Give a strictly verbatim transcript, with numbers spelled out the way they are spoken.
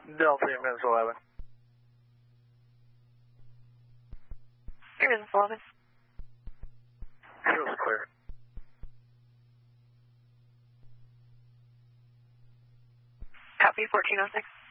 Delta, eight minutes eleven. eight minutes eleven. Feels clear. Copy, fourteen oh six.